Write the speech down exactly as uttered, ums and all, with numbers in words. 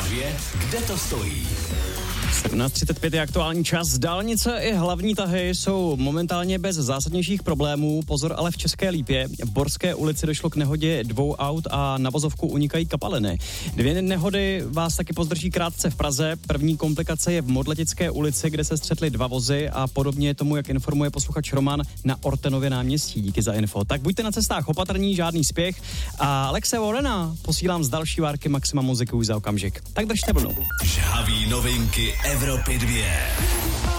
dvě, kde to stojí? sedmnáct třicet pět je aktuální čas. Dálnice i hlavní tahy jsou momentálně bez zásadnějších problémů. Pozor ale v České Lípě. V Borské ulici došlo k nehodě dvou aut a na vozovku unikají kapaliny. Dvě nehody vás taky pozdrží krátce v Praze. První komplikace je v Modletické ulici, kde se střetly dva vozy a podobně tomu, jak informuje posluchač Roman, na Ortenově náměstí. Díky za info. Tak buďte na cestách opatrní, žádný spěch. A Alexe Warrena posílám z další várky Maxima muziky už za okamžik. Tak držte vlnu. Žhavý novinky Evropy dvě.